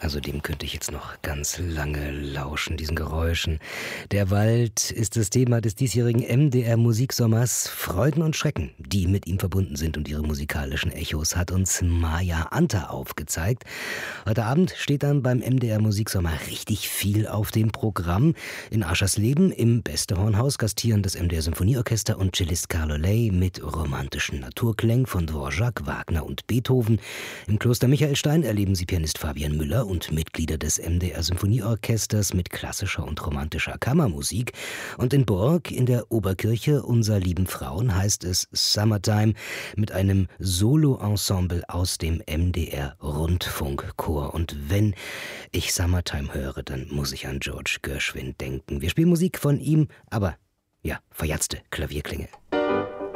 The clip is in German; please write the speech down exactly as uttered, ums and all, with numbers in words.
Also dem könnte ich jetzt noch ganz lange lauschen, diesen Geräuschen. Der Wald ist das Thema des diesjährigen M D R Musiksommers. Freuden und Schrecken, die mit ihm verbunden sind, und ihre musikalischen Echos hat uns Maja Anter aufgezeigt. Heute Abend steht dann beim M D R Musiksommer richtig viel auf dem Programm. In Aschersleben im Beste-Hornhaus gastieren das M D R Symphonieorchester und Cellist Carlo Ley mit romantischen Naturklängen von Dvorak, Wagner und Beethoven. Im Kloster Michaelstein erleben sie Pianist Fabian Müller und Mitglieder des M D R Symphonieorchesters mit klassischer und romantischer Kammermusik. Und in Borg in der Oberkirche Unser lieben Frauen heißt es Summertime mit einem Solo-Ensemble aus dem M D R Rundfunkchor. Und wenn ich Summertime höre, dann muss ich an George Gershwin denken. Wir spielen Musik von ihm, aber ja, verjatzte Klavierklänge.